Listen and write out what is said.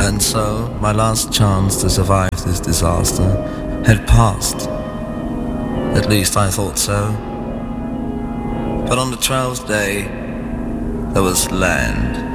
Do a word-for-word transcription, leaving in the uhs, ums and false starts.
And so, my last chance to survive this disaster had passed. At least I thought so. But on the twelfth day, there was land.